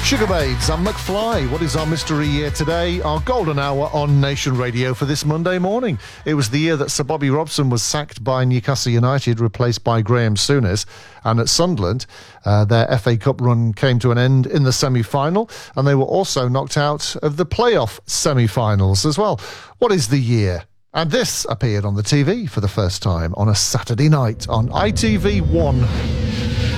Sugababes and McFly. What is our mystery year today? Our golden hour on Nation Radio for this Monday morning. It was the year that Sir Bobby Robson was sacked by Newcastle United, replaced by Graham Souness. And at Sunderland, their FA Cup run came to an end in the semi-final, and they were also knocked out of the playoff semi-finals as well. What is the year? And this appeared on the TV for the first time on a Saturday night on ITV1.